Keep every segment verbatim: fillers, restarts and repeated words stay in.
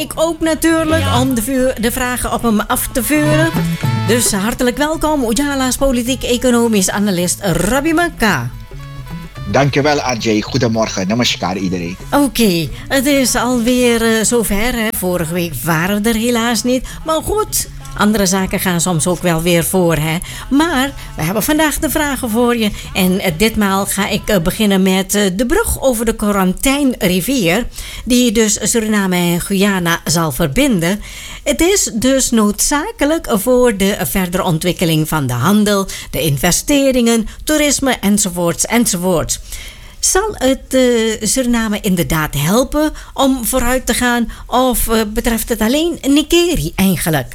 Ik ook natuurlijk om de, vuur, de vragen op hem af te vuren. Dus hartelijk welkom, Ujala's politiek-economisch analist Rabi Maka. Dankjewel, R J. Goedemorgen. Namaskar iedereen. Oké, okay, het is alweer uh, zover. Hè? Vorige week waren we er helaas niet. Maar goed, andere zaken gaan soms ook wel weer voor. Hè? Maar we hebben vandaag de vragen voor je. En uh, ditmaal ga ik uh, beginnen met uh, de brug over de Corentyne-rivier. Die dus Suriname en Guyana zal verbinden. Het is dus noodzakelijk voor de verdere ontwikkeling van de handel, de investeringen, toerisme enzovoorts enzovoorts. Zal het uh, Suriname inderdaad helpen om vooruit te gaan of uh, betreft het alleen Nikeri eigenlijk?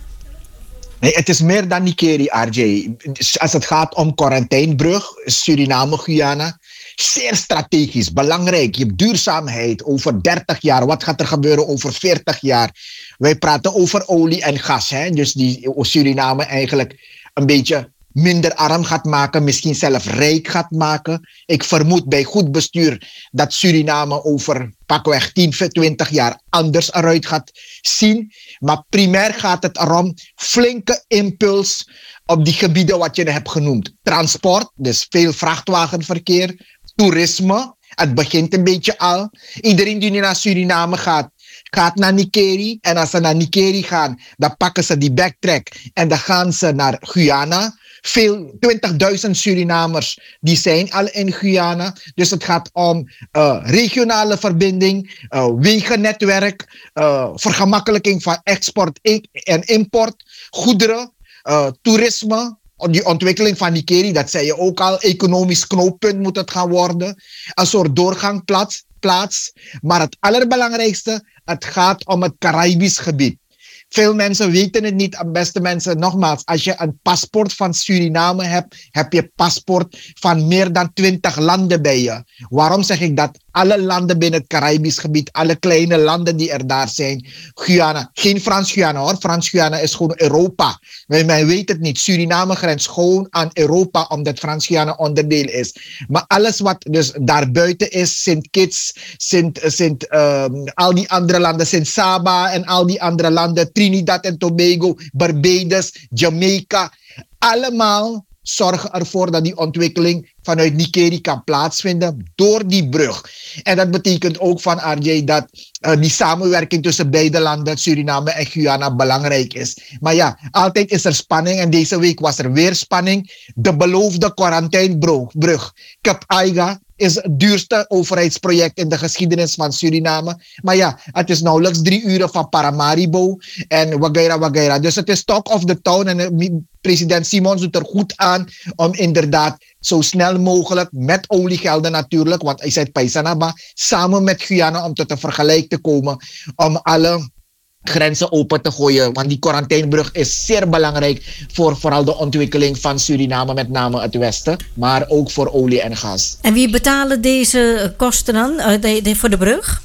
Nee, het is meer dan Nikeri, R J. Als het gaat om Corentynebrug, Suriname, Guyana, zeer strategisch, belangrijk. Je hebt duurzaamheid over dertig jaar. Wat gaat er gebeuren over veertig jaar? Wij praten over olie en gas. Hè? Dus die Suriname eigenlijk een beetje minder arm gaat maken. Misschien zelf rijk gaat maken. Ik vermoed bij goed bestuur dat Suriname over pakweg tien, twintig jaar anders eruit gaat zien. Maar primair gaat het erom flinke impuls op die gebieden wat je hebt genoemd. Transport, dus veel vrachtwagenverkeer. Toerisme, het begint een beetje al. Iedereen die nu naar Suriname gaat, gaat naar Nikeri. En als ze naar Nikeri gaan, dan pakken ze die backtrack en dan gaan ze naar Guyana. Veel, twintigduizend Surinamers, die zijn al in Guyana. Dus het gaat om uh, regionale verbinding, uh, wegennetwerk, uh, vergemakkelijking van export en import, goederen, uh, toerisme. Die ontwikkeling van Nikeri, dat zei je ook al, economisch knooppunt moet het gaan worden. Een soort doorgangplaats. Plaats. Maar het allerbelangrijkste, het gaat om het Caribisch gebied. Veel mensen weten het niet, beste mensen. Nogmaals, als je een paspoort van Suriname hebt, heb je paspoort van meer dan twintig landen bij je. Waarom zeg ik dat? Alle landen binnen het Caribisch gebied, alle kleine landen die er daar zijn. Guyana, geen Frans-Guyana hoor. Frans-Guyana is gewoon Europa. Men, men weet het niet. Suriname grenst gewoon aan Europa, omdat Frans-Guyana onderdeel is. Maar alles wat dus daarbuiten is, Sint Kitts, Sint, Sint, uh, al die andere landen, Sint Saba en al die andere landen, Trinidad en Tobago, Barbados, Jamaica, allemaal zorgen ervoor dat die ontwikkeling vanuit Nikeri kan plaatsvinden door die brug. En dat betekent ook van R J dat uh, die samenwerking tussen beide landen, Suriname en Guyana, belangrijk is. Maar ja, altijd is er spanning en deze week was er weer spanning. De beloofde Corentynebrug, Cap Aiga, is het duurste overheidsproject in de geschiedenis van Suriname. Maar ja, het is nauwelijks drie uren van Paramaribo en Wagaira Wagaira. Dus het is talk of the town en uh, president Simons doet er goed aan om inderdaad zo snel mogelijk met oliegelden natuurlijk, want hij zei Paisanaba, samen met Guyana om tot een vergelijk te komen om alle grenzen open te gooien. Want die Corentynebrug is zeer belangrijk voor vooral de ontwikkeling van Suriname, met name het westen, maar ook voor olie en gas. En wie betalen deze kosten dan uh, de, de, voor de brug?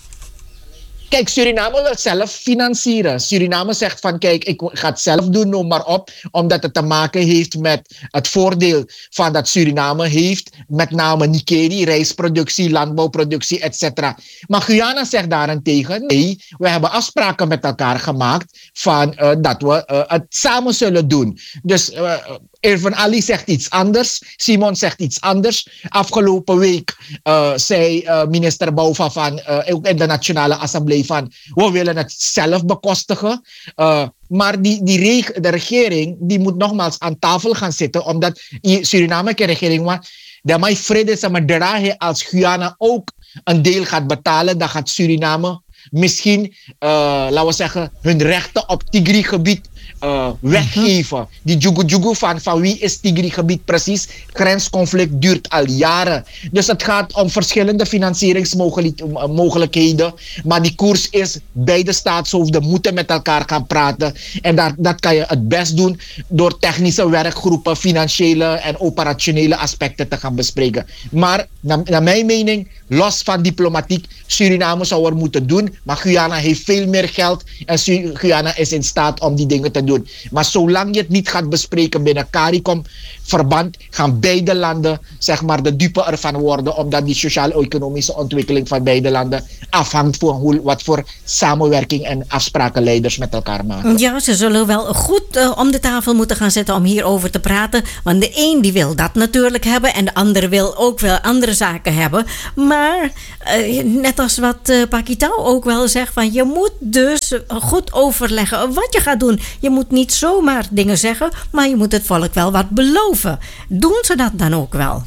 Kijk, Suriname wil zelf financieren. Suriname zegt van kijk, ik ga het zelf doen, noem maar op. Omdat het te maken heeft met het voordeel van dat Suriname heeft. Met name Nikeri, rijstproductie, landbouwproductie, et cetera. Maar Guyana zegt daarentegen, nee, we hebben afspraken met elkaar gemaakt van uh, dat we uh, het samen zullen doen. Dus uh, Irfan Ali zegt iets anders, Simon zegt iets anders. Afgelopen week uh, zei uh, minister Bouva van, uh, ook in de Nationale Assemblée van, we willen het zelf bekostigen. Uh, maar die, die reg- de regering die moet nogmaals aan tafel gaan zitten, omdat die Suriname regering was. Dat mij vrede is, maar draai als Guyana ook een deel gaat betalen, dan gaat Suriname misschien, uh, laten we zeggen, hun rechten op Tigri-gebied uh, weggeven. Die jugu-jugu van, van wie is Tigri-gebied precies? Grensconflict duurt al jaren. Dus het gaat om verschillende financieringsmogelijkheden. Maar die koers is, beide staatshoofden moeten met elkaar gaan praten. En dat, dat kan je het best doen door technische werkgroepen, financiële en operationele aspecten te gaan bespreken. Maar naar, naar mijn mening, los van diplomatiek, Suriname zou er moeten doen. Maar Guyana heeft veel meer geld en Guyana is in staat om die dingen te doen. Maar zolang je het niet gaat bespreken binnen CARICOM, verband gaan beide landen zeg maar de dupe ervan worden, omdat die sociaal-economische ontwikkeling van beide landen afhangt van hoe, wat voor samenwerking en afspraken leiders met elkaar maken. Ja, ze zullen wel goed uh, om de tafel moeten gaan zitten om hierover te praten, want de een die wil dat natuurlijk hebben en de andere wil ook wel andere zaken hebben. Maar uh, net als wat uh, Pakitao ook wel zegt, van je moet dus goed overleggen wat je gaat doen. Je moet niet zomaar dingen zeggen, maar je moet het volk wel wat beloven. Doen ze dat dan ook wel?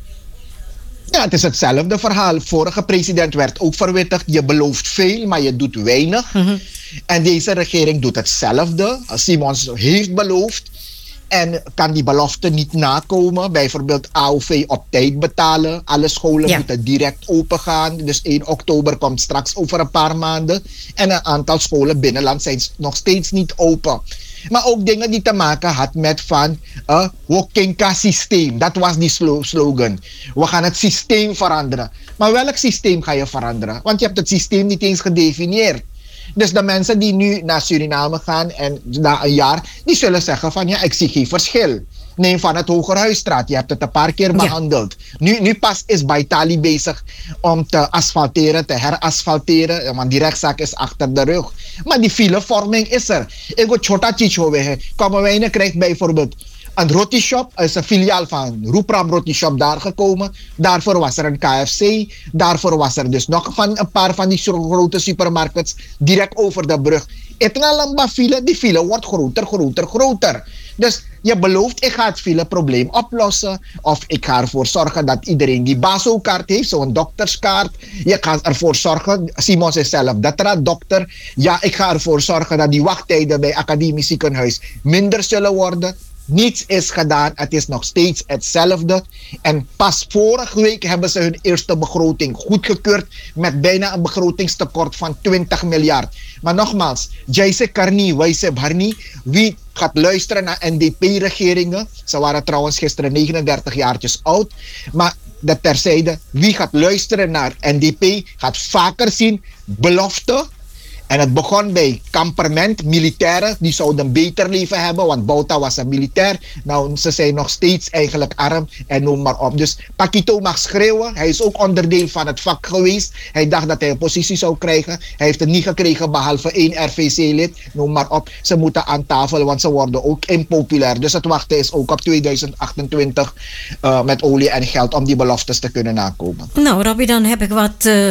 Ja, het is hetzelfde verhaal. Vorige president werd ook verwittigd. Je belooft veel, maar je doet weinig. Mm-hmm. En deze regering doet hetzelfde. Simons heeft beloofd en kan die belofte niet nakomen. Bijvoorbeeld A O V op tijd betalen. Alle scholen ja. moeten direct open gaan. Dus één oktober komt straks over een paar maanden. En een aantal scholen binnenland zijn nog steeds niet open. Maar ook dingen die te maken had met van uh, Wokinka systeem. Dat was die slo- slogan. We gaan het systeem veranderen. Maar welk systeem ga je veranderen? Want je hebt het systeem niet eens gedefinieerd. Dus de mensen die nu naar Suriname gaan en na een jaar, die zullen zeggen van ja, ik zie geen verschil. Neem van het Hogerhuisstraat, je hebt het een paar keer behandeld. Ja. Nu, nu pas is Baitali bezig om te asfalteren, te herasfalteren, want die rechtszaak is achter de rug. Maar die filevorming is er. Ik wil Chota Chicho weg. Kommerwijnen krijgt bijvoorbeeld een roti shop, is een filiaal van Roepram Roti Shop daar gekomen. Daarvoor was er een K F C. Daarvoor was er dus nog van een paar van die grote supermarkets direct over de brug. Etnalamba file, die file wordt groter, groter, groter. Dus je belooft, ik ga het fileprobleem oplossen. Of ik ga ervoor zorgen dat iedereen die BASO-kaart heeft, zo'n dokterskaart. Je gaat ervoor zorgen, Simons is zelf dokter. Ja, ik ga ervoor zorgen dat die wachttijden bij academisch ziekenhuis minder zullen worden. Niets is gedaan, het is nog steeds hetzelfde. En pas vorige week hebben ze hun eerste begroting goedgekeurd met bijna een begrotingstekort van twintig miljard. Maar nogmaals, Jaise Karni, Waise Bharni, wie gaat luisteren naar N D P-regeringen? Ze waren trouwens gisteren negenendertig jaartjes oud. Maar dat terzijde, wie gaat luisteren naar N D P, gaat vaker zien belofte. En het begon bij kamperment, militairen, die zouden een beter leven hebben, want Bouta was een militair. Nou, ze zijn nog steeds eigenlijk arm en noem maar op. Dus Pakito mag schreeuwen, hij is ook onderdeel van het vak geweest. Hij dacht dat hij een positie zou krijgen. Hij heeft het niet gekregen, behalve één R V C-lid, noem maar op. Ze moeten aan tafel, want ze worden ook impopulair. Dus het wachten is ook op tweeduizend achtentwintig uh, met olie en geld om die beloftes te kunnen nakomen. Nou, Robbie, dan heb ik wat Uh...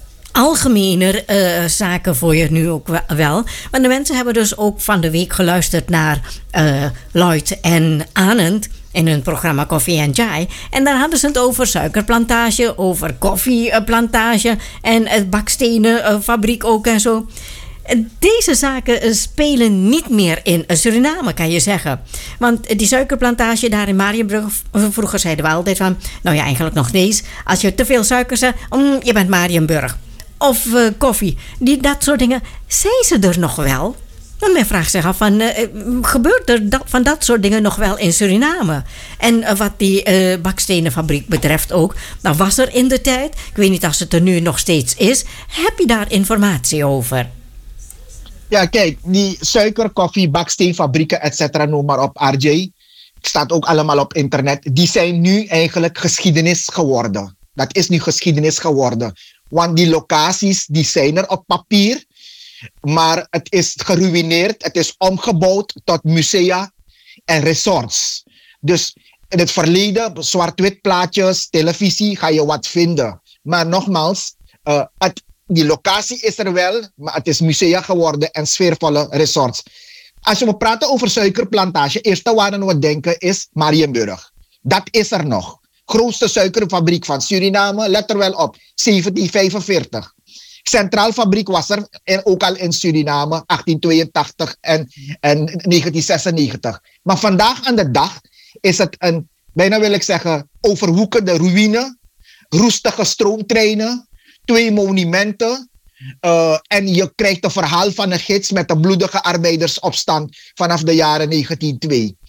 algemener uh, zaken voor je nu ook wel. Want de mensen hebben dus ook van de week geluisterd naar uh, Lloyd en Anand in hun programma Koffie en Chai. En daar hadden ze het over suikerplantage, over koffieplantage en het bakstenenfabriek ook en zo. Deze zaken spelen niet meer in Suriname, kan je zeggen. Want die suikerplantage daar in Mariënbrug, vroeger zeiden we altijd van, nou ja, eigenlijk nog steeds, als je te veel suiker zet, mm, je bent Mariënburg. Of uh, koffie. Die, dat soort dingen. Zijn ze er nog wel? Dan men vraagt zich af van, uh, gebeurt er dat, van dat soort dingen nog wel in Suriname? En uh, wat die uh, bakstenenfabriek betreft ook, dan was er in de tijd, ik weet niet of het er nu nog steeds is, heb je daar informatie over? Ja, kijk, die suiker, koffie, baksteenfabrieken, et cetera, noem maar op, R J, staat ook allemaal op internet. Die zijn nu eigenlijk geschiedenis geworden. Dat is nu geschiedenis geworden. Want die locaties, die zijn er op papier. Maar het is geruïneerd. Het is omgebouwd tot musea en resorts. Dus in het verleden, zwart-wit plaatjes, televisie, ga je wat vinden. Maar nogmaals, uh, het, die locatie is er wel, maar het is musea geworden en sfeervolle resorts. Als we praten over suikerplantage, eerste waar we denken is Mariënburg. Dat is er nog. Grootste suikerfabriek van Suriname, let er wel op, zeventien vijfenveertig. Centraalfabriek was er en ook al in Suriname, achttien tweeëntachtig en, en negentien zesennegentig. Maar vandaag aan de dag is het een, bijna wil ik zeggen, overwoekende ruïne, roestige stroomtreinen, twee monumenten. Uh, en je krijgt een verhaal van een gids met een bloedige arbeidersopstand vanaf de jaren negentien twee.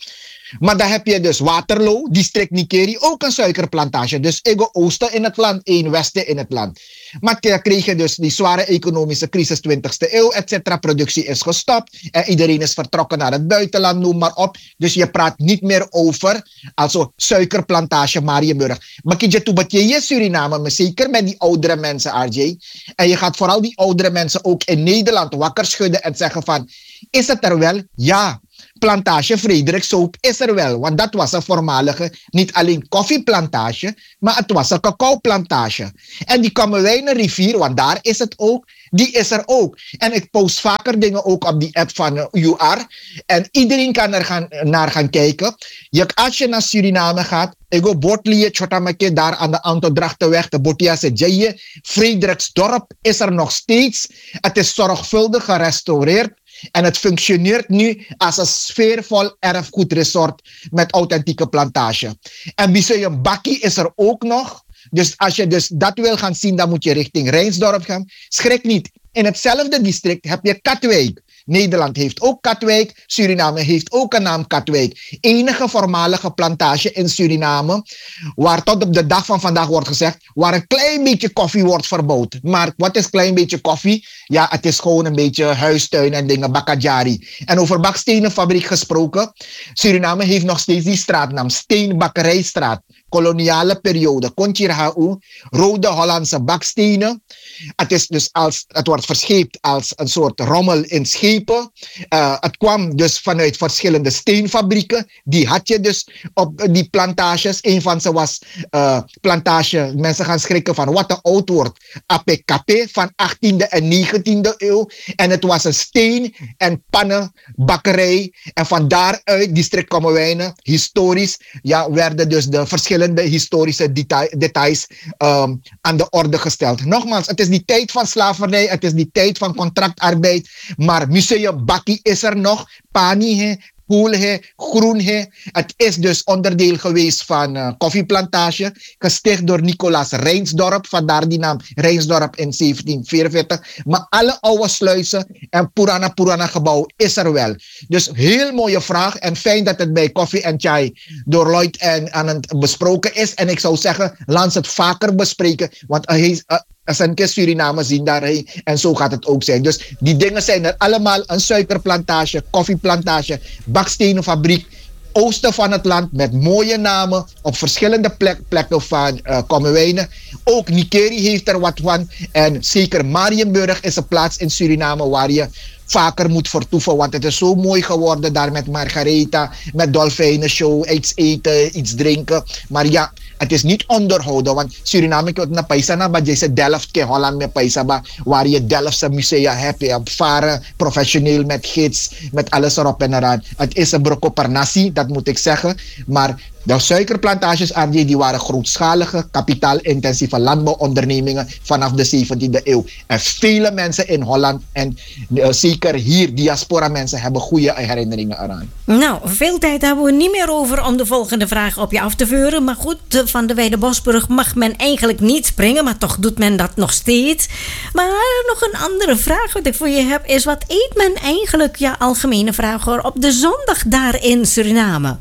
Maar dan heb je dus Waterloo, district Nikeri, ook een suikerplantage. Dus ego oosten in het land, één westen in het land. Maar dan kreeg je dus die zware economische crisis twintigste eeuw, et cetera. Productie is gestopt en iedereen is vertrokken naar het buitenland, noem maar op. Dus je praat niet meer over also suikerplantage Marienburg. Maar kijk je toe je Suriname, maar zeker met die oudere mensen, R J. En je gaat vooral die oudere mensen ook in Nederland wakker schudden en zeggen van, is het er wel? Ja. Plantage Frederik Soap is er wel, want dat was een voormalige, niet alleen koffieplantage, maar het was een cacaoplantage. En die Kommerwijnenrivier, want daar is het ook, die is er ook. En ik post vaker dingen ook op die app van uh, U R. En iedereen kan er gaan, naar gaan kijken. Je, als je naar Suriname gaat, ik go Botlie, Chotamake, daar aan de Antodrachtenweg, de Botia Sejeje, Frederiksdorp is er nog steeds. Het is zorgvuldig gerestaureerd. En het functioneert nu als een sfeervol erfgoedresort met authentieke plantage. En Museum Bakkie is er ook nog. Dus als je dus dat wil gaan zien, dan moet je richting Rijnsdorp gaan. Schrik niet. In hetzelfde district heb je Katwijk. Nederland heeft ook Katwijk. Suriname heeft ook een naam Katwijk. Enige voormalige plantage in Suriname, waar tot op de dag van vandaag wordt gezegd, waar een klein beetje koffie wordt verbouwd. Maar wat is klein beetje koffie? Ja, het is gewoon een beetje huistuin en dingen, bakajari. En over bakstenenfabriek gesproken, Suriname heeft nog steeds die straatnaam, Steenbakkerijstraat. Koloniale periode, Kontjirhau, rode Hollandse bakstenen. Het, is dus als, het wordt verscheept als een soort rommel in schepen. Uh, het kwam dus vanuit verschillende steenfabrieken. Die had je dus op die plantages. Een van ze was uh, plantage, mensen gaan schrikken van wat een oud woord. Apekape van achttiende en negentiende eeuw. En het was een steen- en pannenbakkerij. En van daaruit, district Kommerwijnen, historisch, ja, werden dus de verschillende historische detail, details um, aan de orde gesteld. Nogmaals, het is die tijd van slavernij, het is die tijd van contractarbeid, maar Museum Bakkie is er nog, Pani, he, Poel, he, Groen. He. Het is dus onderdeel geweest van uh, koffieplantage, gesticht door Nicolaas Rijnsdorp, vandaar die naam Rijnsdorp in zeventien vierenveertig. Maar alle oude sluizen en Purana Purana gebouw is er wel. Dus heel mooie vraag en fijn dat het bij Koffie en Chai door Lloyd en aan het besproken is. En ik zou zeggen, laat het vaker bespreken, want hij is... Uh, Als een keer Suriname zien daarheen. En zo gaat het ook zijn. Dus die dingen zijn er allemaal. Een suikerplantage, koffieplantage, bakstenenfabriek. Oosten van het land met mooie namen. Op verschillende plek, plekken van uh, Kommerwijnen. Ook Nikeri heeft er wat van. En zeker Marienburg is een plaats in Suriname waar je vaker moet vertoeven. Want het is zo mooi geworden daar met Margaretha. Met dolfijnenshow, iets eten, iets drinken. Maar ja, het is niet onderhouden, want Suriname komt naar Paisa, maar je zegt Delft, ke Holland met Paisa, waar je Delftse musea hebt. Je hebt varen, professioneel met gids, met alles erop en eraan. Het is een brokopernassie, dat moet ik zeggen. Maar de suikerplantages, R J, die waren grootschalige, kapitaalintensieve landbouwondernemingen vanaf de zeventiende eeuw. En vele mensen in Holland en uh, zeker hier, diaspora mensen, hebben goede herinneringen eraan. Nou, veel tijd hebben we niet meer over om de volgende vraag op je af te vuren. Maar goed, van de Wijde Bosbrug mag men eigenlijk niet springen, maar toch doet men dat nog steeds. Maar nog een andere vraag wat ik voor je heb is, wat eet men eigenlijk, ja, algemene vraag hoor, op de zondag daar in Suriname?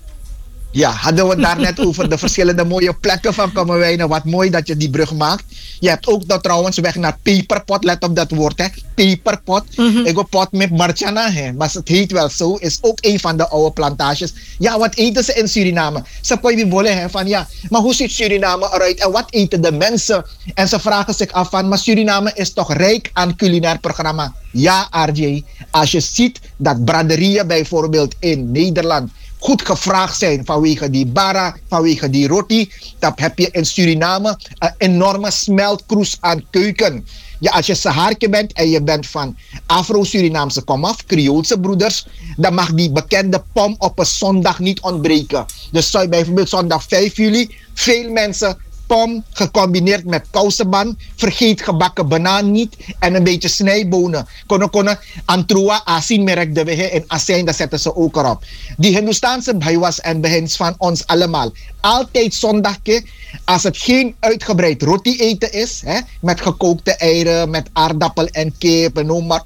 Ja, hadden we het daar net over de verschillende mooie plekken van Kommerwijnen. Wat mooi dat je die brug maakt. Je hebt ook dat trouwens weg naar peperpot. Let op dat woord, hè. Peperpot. Mm-hmm. Ik wil pot met marchana, hè. Maar het heet wel zo. Is ook een van de oude plantages. Ja, wat eten ze in Suriname? Ze kon je willen, hè, van ja, maar hoe ziet Suriname eruit? En wat eten de mensen? En ze vragen zich af van, maar Suriname is toch rijk aan culinair programma? Ja, R J. Als je ziet dat braderieën bijvoorbeeld in Nederland goed gevraagd zijn vanwege die bara, vanwege die roti, dan heb je in Suriname een enorme smeltkroes aan keuken. Ja, als je Saharke bent en je bent van Afro-Surinaamse komaf, Creoolse broeders, dan mag die bekende pom op een zondag niet ontbreken. Dus zou je bijvoorbeeld zondag vijf juli, veel mensen pom gecombineerd met kousenban, vergeet gebakken banaan niet en een beetje snijbonen. Kono kono antrua asin merk de we en asijn, dat zetten ze ook erop. Die Hindoestaanse bijwas en begins van ons allemaal. Altijd zondagje, als het geen uitgebreid roti eten is, hè, met gekookte eieren, met aardappel en kip en noem maar op,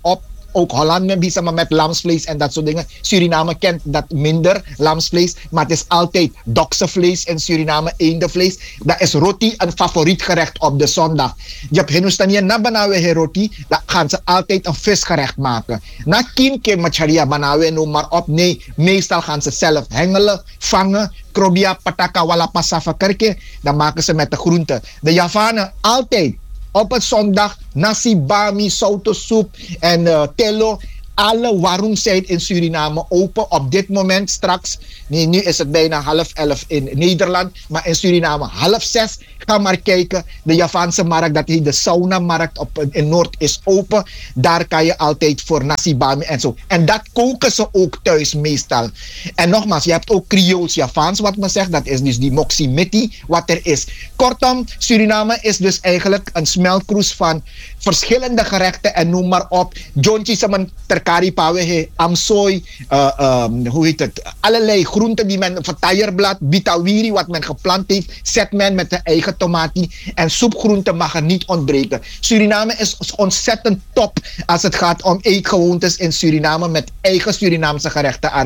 ook Holland met Bisama met lamsvlees en dat soort dingen. Suriname kent dat minder, lamsvlees. Maar het is altijd doksenvlees in Suriname, eendenvlees. Dat is roti een favoriet gerecht op de zondag. Je hebt Hindustanië na banawe roti, dan gaan ze altijd een visgerecht maken. Na kinke macharia banawe no maar op. Nee, meestal gaan ze zelf hengelen, vangen. Krobia, pataka, wala pasava kerke. Dan maken ze met de groenten. De Javanen altijd op het zondag nasi bami, soep en uh, tello. Alle warung zijn in Suriname open op dit moment straks. Nee, nu is het bijna half elf in Nederland. Maar in Suriname half zes. Ga maar kijken. De Javaanse markt, dat heet de sauna-markt op, in Noord, is open. Daar kan je altijd voor nasi bami en zo. En dat koken ze ook thuis meestal. En nogmaals, je hebt ook Creools Javaans wat men zegt. Dat is dus die moximiti wat er is. Kortom, Suriname is dus eigenlijk een smeltkroes van verschillende gerechten en noem maar op. Jontje samen terkari pawe amsoy, uh, um, hoe heet het? Allerlei groenten die men van taierblad, bitawiri wat men geplant heeft, zet men met de eigen tomatie en soepgroenten mag er niet ontbreken. Suriname is ontzettend top als het gaat om eetgewoontes in Suriname met eigen Surinaamse gerechten.